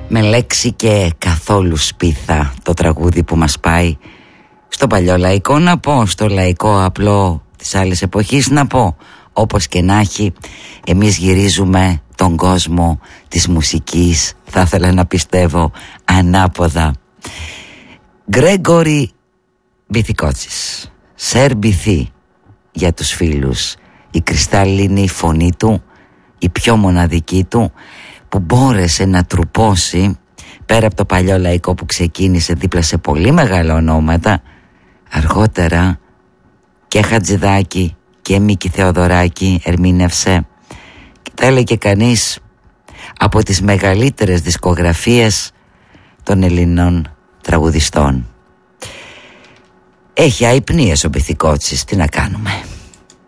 Με λέξη και καθόλου σπίθα το τραγούδι που μας πάει στο παλιό λαϊκό να πω, στο λαϊκό απλό της άλλης εποχής να πω. Όπως και να έχει, εμείς γυρίζουμε τον κόσμο της μουσικής, θα ήθελα να πιστεύω, ανάποδα. Γκρέγκορι Μπιθικότσης, Σερ Μπιθή για τους φίλους, η κρυστάλλινη φωνή του, η πιο μοναδική του, που μπόρεσε να τρουπώσει πέρα από το παλιό λαϊκό που ξεκίνησε δίπλα σε πολύ μεγάλα ονόματα, αργότερα και Χατζηδάκη και Μίκη Θεοδωράκη ερμήνευσε, και θα έλεγε κανείς από τις μεγαλύτερες δισκογραφίες των Ελληνών τραγουδιστών. Έχει αϊπνίες ο Μπιθικότσης, τι να κάνουμε.